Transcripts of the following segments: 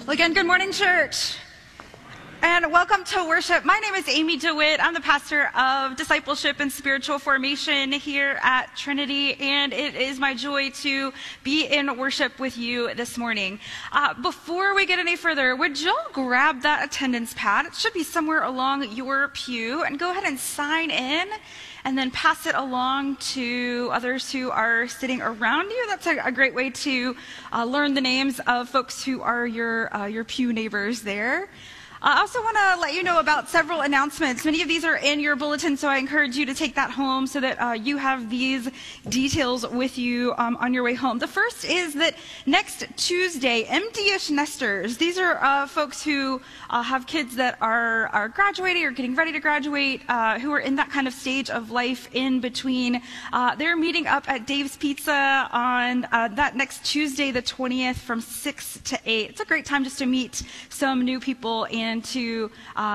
Well, again, good morning, church, and welcome to worship. My name is Amy DeWitt. I'm the pastor of discipleship and spiritual formation here at Trinity, and it is my joy to be in worship with you this morning. Before we get any further, would y'all grab that attendance pad? It should be somewhere along your pew, and go ahead and sign in, and then pass it along to others who are sitting around you. That's a great way to learn the names of folks who are your pew neighbors there. I also want to let you know about several announcements. Many of these are in your bulletin, so I encourage you to take that home so that you have these details with you on your way home. The first is that next Tuesday, empty-ish nesters, these are folks who have kids that are graduating or getting ready to graduate, who are in that kind of stage of life in between. They're meeting up at Dave's Pizza on that next Tuesday, the 20th, from 6 to 8. It's a great time just to meet some new people and to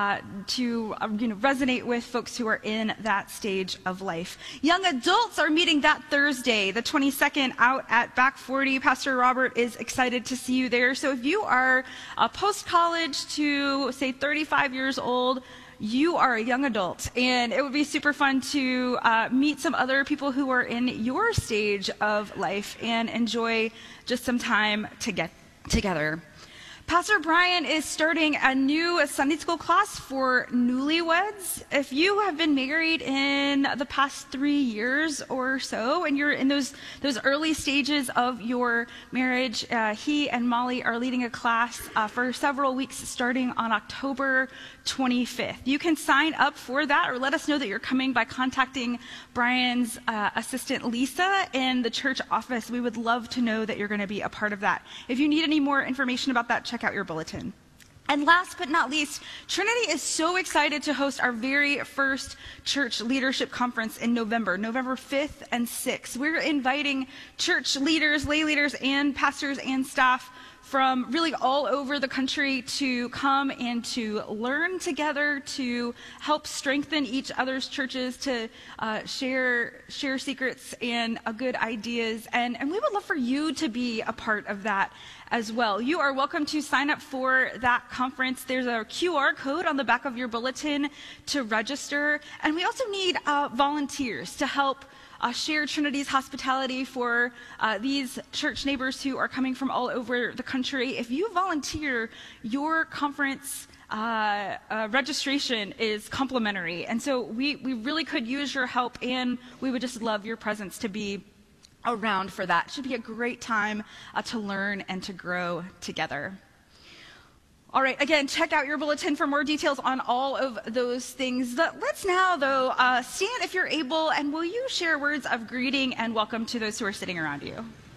resonate with folks who are in that stage of life. Young adults are meeting that Thursday, the 22nd, out at Back 40. Pastor Robert is excited to see you there. So if you are post-college to, say, 35 years old, you are a young adult, and it would be super fun to meet some other people who are in your stage of life and enjoy just some time to get together. Pastor Brian is starting a new Sunday school class for newlyweds. If you have been married in the past 3 years or so, and you're in those early stages of your marriage, he and Molly are leading a class for several weeks starting on October 25th. You can sign up for that or let us know that you're coming by contacting Brian's assistant Lisa in the church office. We would love to know that you're going to be a part of that. If you need any more information about that, check out your bulletin. And last but not least, Trinity is so excited to host our very first church leadership conference in November 5th and 6th. We're inviting church leaders, lay leaders, and pastors and staff from really all over the country to come and to learn together, to help strengthen each other's churches, to share secrets and good ideas. And we would love for you to be a part of that as well. You are welcome to sign up for that conference. There's a QR code on the back of your bulletin to register. And we also need volunteers to help share Trinity's hospitality for these church neighbors who are coming from all over the country. If you volunteer, your conference registration is complimentary. And so we really could use your help, and we would just love your presence to be around for that. It should be a great time to learn and to grow together. All right, again, check out your bulletin for more details on all of those things. Let's now, though, stand if you're able, and will you share words of greeting and welcome to those who are sitting around you?